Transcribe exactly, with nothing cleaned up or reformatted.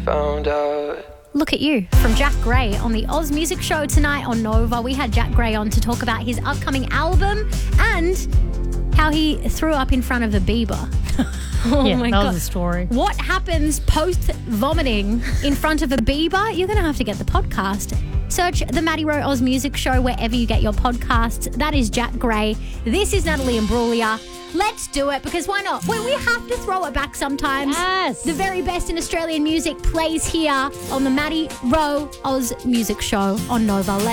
found out. Look at You from Jack Gray on the Oz Music Show tonight on Nova. We had Jack Gray on to talk about his upcoming album and how he threw up in front of a Bieber. Oh yeah, my that God. was the story. What happens post-vomiting in front of a Bieber? You're going to have to get the podcast. Search the Maddie Rowe Oz Music Show wherever you get your podcasts. That is Jack Gray. This is Natalie Imbruglia. Let's do it, because why not? Well, we have to throw it back sometimes. Yes. The very best in Australian music plays here on the Maddie Rowe Oz Music Show on Nova. Let's